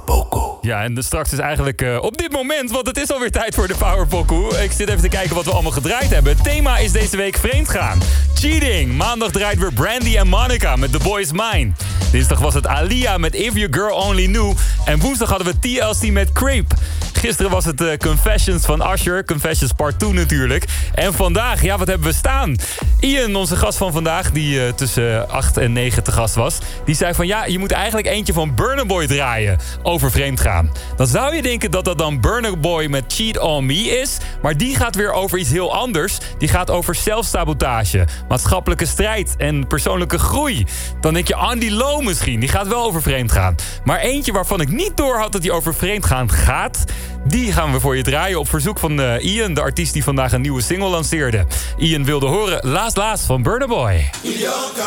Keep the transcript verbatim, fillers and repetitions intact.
Powerpokoe. Ja, en straks is eigenlijk uh, op dit moment, want het is alweer tijd voor de Powerpokoe. Ik zit even te kijken wat we allemaal gedraaid hebben. Het thema is deze week vreemdgaan. Cheating. Maandag draait weer Brandy en Monica met The Boy Is Mine. Dinsdag was het Aaliyah met If Your Girl Only Knew. En woensdag hadden we T L C met Creep. Gisteren was het uh, Confessions van Usher. Confessions part twee natuurlijk. En vandaag, ja, wat hebben we staan? Ian, onze gast van vandaag, die uh, tussen acht en negen te gast was, die zei van ja, je moet eigenlijk eentje van Burna Boy draaien over vreemdgaan. Dan zou je denken dat dat dan Burna Boy met Cheat On Me is. Maar die gaat weer over iets heel anders. Die gaat over zelfsabotage, maatschappelijke strijd en persoonlijke groei. Dan denk je Andy Lo misschien. Die gaat wel over vreemdgaan. Maar eentje waarvan ik niet door had dat die over vreemdgaan gaat, die gaan we voor je draaien op verzoek van uh, Ian, de artiest die vandaag een nieuwe single lanceerde. Ian wilde horen Laat Laat van Burna Boy.